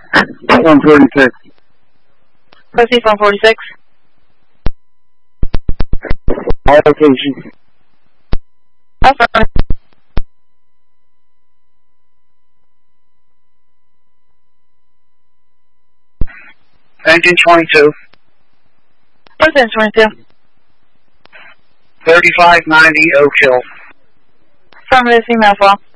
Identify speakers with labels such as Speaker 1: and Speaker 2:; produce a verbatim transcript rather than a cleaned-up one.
Speaker 1: one forty-six.
Speaker 2: Proceed one forty-six.
Speaker 1: All locations.
Speaker 2: Affirmative.
Speaker 1: Engine twenty-two.
Speaker 2: President twenty-two.
Speaker 1: thirty-five ninety Oak Hill.
Speaker 2: Affirmative, female fall.